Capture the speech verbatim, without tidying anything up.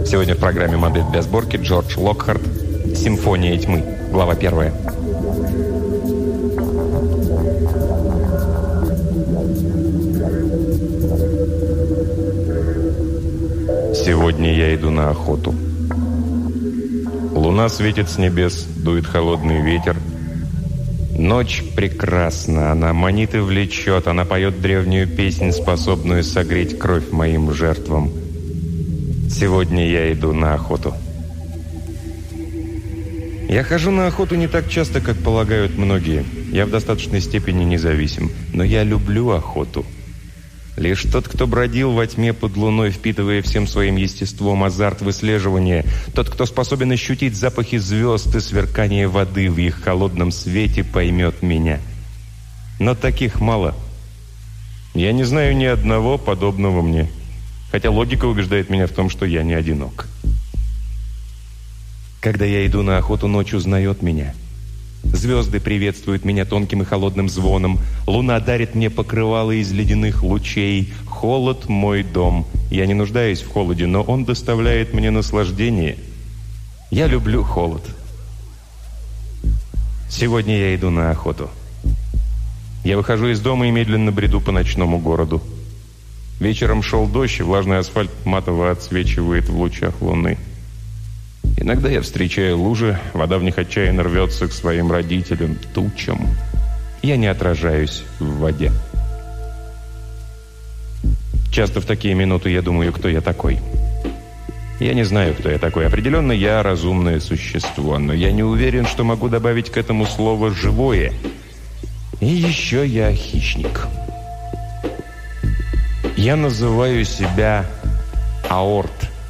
Сегодня в программе «Модель для сборки» Джордж Локхарт, «Симфония тьмы», глава первая. Сегодня я иду на охоту. Луна светит с небес, дует холодный ветер. Ночь прекрасна, она манит и влечет, она поет древнюю песнь, способную согреть кровь моим жертвам. Сегодня я иду на охоту. Я хожу на охоту не так часто, как полагают многие. Я в достаточной степени независим, но я люблю охоту. Лишь тот, кто бродил во тьме под луной, впитывая всем своим естеством азарт выслеживания, тот, кто способен ощутить запахи звезд и сверкание воды в их холодном свете, поймет меня. Но таких мало. Я не знаю ни одного подобного мне, хотя логика убеждает меня в том, что я не одинок. Когда я иду на охоту, ночь узнает меня. Звезды приветствуют меня тонким и холодным звоном. Луна дарит мне покрывало из ледяных лучей. Холод — мой дом. Я не нуждаюсь в холоде, но он доставляет мне наслаждение. Я люблю холод. Сегодня я иду на охоту. Я выхожу из дома и медленно бреду по ночному городу. Вечером шел дождь, и влажный асфальт матово отсвечивает в лучах луны. Иногда я встречаю лужи, вода в них отчаянно рвется к своим родителям, тучам. Я не отражаюсь в воде. Часто в такие минуты я думаю, кто я такой. Я не знаю, кто я такой. Определенно, я разумное существо, но я не уверен, что могу добавить к этому слово «живое». И еще я хищник. Я называю себя аорт.